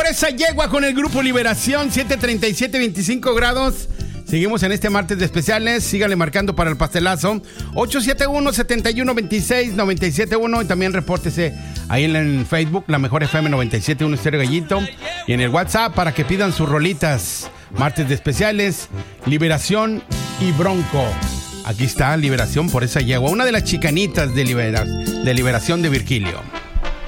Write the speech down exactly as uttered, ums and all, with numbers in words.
por esa yegua con el grupo Liberación, siete treinta y siete, veinticinco grados. Seguimos en este martes de especiales. Síganle marcando para el pastelazo. ocho siete uno, siete uno dos seis, nueve siete uno. Y también repórtese ahí en, en Facebook, la mejor F M noventa y siete punto uno Estéreo Gallito. Y en el WhatsApp para que pidan sus rolitas. Martes de especiales, Liberación y Bronco. Aquí está Liberación por esa yegua. Una de las chicanitas de, libera- de Liberación de Virgilio.